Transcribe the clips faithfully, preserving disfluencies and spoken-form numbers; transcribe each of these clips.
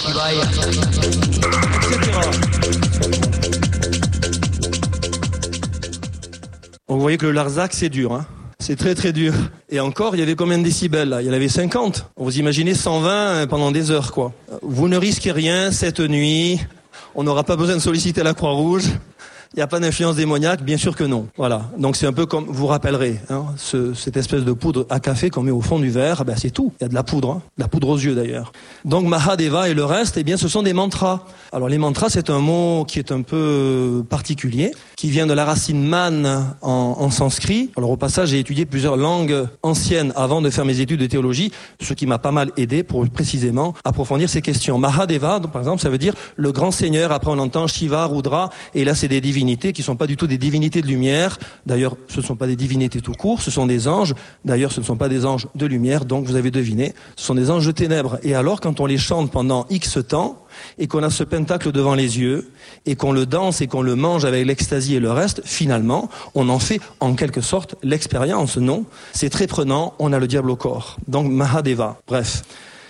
Namashivaya, et cetera. Donc vous voyez que le Larzac, c'est dur, hein. C'est très très dur. Et encore, il y avait combien de décibels là ? Il y en avait cinquante. Vous imaginez cent vingt pendant des heures, quoi. Vous ne risquez rien cette nuit. On n'aura pas besoin de solliciter la Croix-Rouge. Il n'y a pas d'influence démoniaque, bien sûr que non. Voilà. Donc c'est un peu comme, vous rappellerez, hein, ce, cette espèce de poudre à café qu'on met au fond du verre, ben c'est tout. Il y a de la poudre, hein, de la poudre aux yeux d'ailleurs. Donc Mahadeva et le reste, eh bien ce sont des mantras. Alors les mantras, c'est un mot qui est un peu particulier, qui vient de la racine man en, en sanskrit. Alors au passage, j'ai étudié plusieurs langues anciennes avant de faire mes études de théologie, ce qui m'a pas mal aidé pour précisément approfondir ces questions. Mahadeva, donc, par exemple, ça veut dire le grand seigneur. Après on entend Shiva, Rudra, et là c'est des divinités qui ne sont pas du tout des divinités de lumière. D'ailleurs, ce ne sont pas des divinités tout court, ce sont des anges. D'ailleurs, ce ne sont pas des anges de lumière, donc vous avez deviné, ce sont des anges de ténèbres. Et alors, quand on les chante pendant X temps, et qu'on a ce pentacle devant les yeux, et qu'on le danse et qu'on le mange avec l'extasie et le reste, finalement, on en fait en quelque sorte l'expérience, non ? C'est très prenant, on a le diable au corps. Donc, Mahadeva, bref.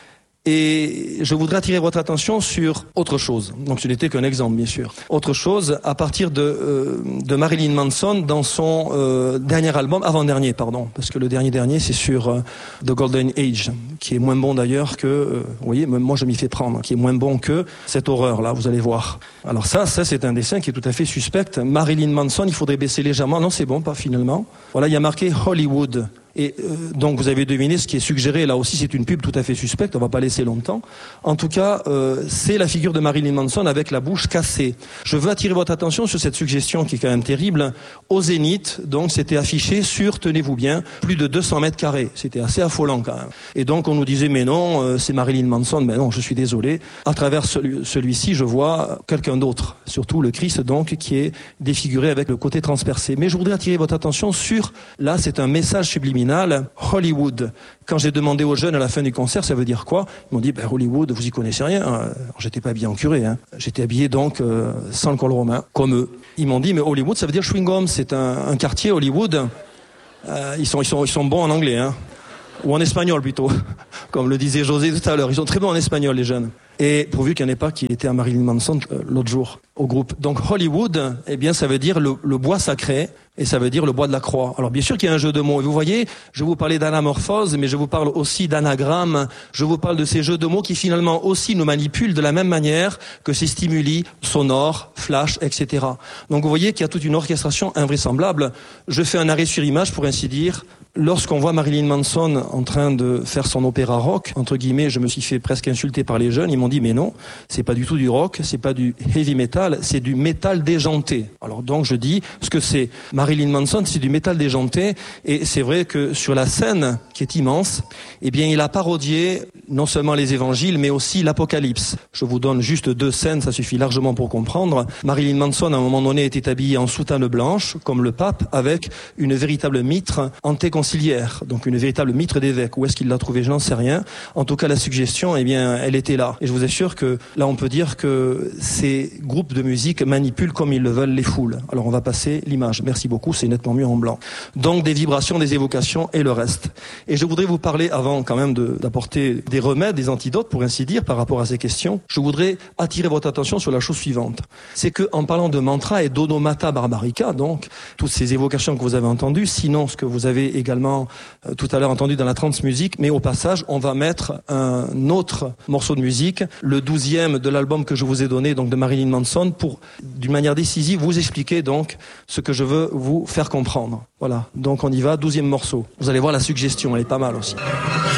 Et je voudrais attirer votre attention sur autre chose. Donc ce n'était qu'un exemple, bien sûr. Autre chose, à partir de, euh, de Marilyn Manson dans son euh, dernier album, avant-dernier, pardon, parce que le dernier-dernier, c'est sur euh, The Golden Age, qui est moins bon d'ailleurs que, euh, vous voyez, même moi je m'y fais prendre, qui est moins bon que cette horreur-là, vous allez voir. Alors ça, ça c'est un dessin qui est tout à fait suspect. Marilyn Manson, il faudrait baisser légèrement. Non, c'est bon, pas finalement. Voilà, il y a marqué Hollywood. Et euh, donc vous avez deviné ce qui est suggéré, là aussi c'est une pub tout à fait suspecte, on va pas laisser longtemps. En tout cas, euh, c'est la figure de Marilyn Manson avec la bouche cassée. Je veux attirer votre attention sur cette suggestion qui est quand même terrible. Au Zénith, donc c'était affiché sur, tenez-vous bien, plus de deux cents mètres carrés. C'était assez affolant quand même. Et donc on nous disait, mais non, euh, c'est Marilyn Manson. Mais non, je suis désolé. À travers celui, celui-ci, je vois quelqu'un d'autre, surtout le Christ donc, qui est défiguré avec le côté transpercé. Mais je voudrais attirer votre attention sur, là c'est un message subliminal. Hollywood. Quand j'ai demandé aux jeunes à la fin du concert, ça veut dire quoi ? Ils m'ont dit, ben, Hollywood, vous y connaissez rien. Alors, j'étais pas habillé en curé, hein. J'étais habillé donc euh, sans le col romain, comme eux. Ils m'ont dit, mais Hollywood, ça veut dire chewing gum. C'est un, un quartier Hollywood. Euh, ils sont, ils sont, ils sont bons en anglais, hein. Ou en espagnol plutôt, comme le disait José tout à l'heure. Ils sont très bons en espagnol, les jeunes. Et pourvu qu'il n'y en ait pas qui était à Marilyn Manson euh, l'autre jour au groupe. Donc Hollywood, eh bien, ça veut dire le, le bois sacré et ça veut dire le bois de la croix. Alors bien sûr qu'il y a un jeu de mots. Et vous voyez, je vous parlais d'anamorphose, mais je vous parle aussi d'anagramme. Je vous parle de ces jeux de mots qui finalement aussi nous manipulent de la même manière que ces stimuli sonores, flash, et cetera. Donc vous voyez qu'il y a toute une orchestration invraisemblable. Je fais un arrêt sur image pour ainsi dire. Lorsqu'on voit Marilyn Manson en train de faire son opéra rock, entre guillemets, je me suis fait presque insulter par les jeunes, ils m'ont dit mais non, c'est pas du tout du rock, c'est pas du heavy metal, c'est du métal déjanté. Alors donc je dis ce que c'est. Marilyn Manson, c'est du métal déjanté, et c'est vrai que sur la scène, qui est immense, eh bien il a parodié non seulement les évangiles, mais aussi l'Apocalypse. Je vous donne juste deux scènes, ça suffit largement pour comprendre. Marilyn Manson, à un moment donné, était habillé en soutane blanche, comme le pape, avec une véritable mitre antéconciliaire, donc une véritable mitre d'évêque. Où est-ce qu'il l'a trouvée? Je n'en sais rien. En tout cas, la suggestion, eh bien, elle était là. Et je vous assure que là, on peut dire que ces groupes de musique manipulent comme ils le veulent les foules. Alors, on va passer l'image. Merci beaucoup, c'est nettement mieux en blanc. Donc, des vibrations, des évocations et le reste. Et je voudrais vous parler, avant quand même de, d'apporter des remèdes, des antidotes, pour ainsi dire, par rapport à ces questions, je voudrais attirer votre attention sur la chose suivante. C'est que, en parlant de mantra et d'onomata barbarica, donc, toutes ces évocations que vous avez entendues, sinon ce que vous avez également euh, tout à l'heure entendu dans la trance musique, mais au passage, on va mettre un autre morceau de musique, le douzième de l'album que je vous ai donné, donc de Marilyn Manson, pour, d'une manière décisive, vous expliquer donc ce que je veux vous faire comprendre. Voilà, donc on y va, douzième morceau. Vous allez voir la suggestion, elle est pas mal aussi.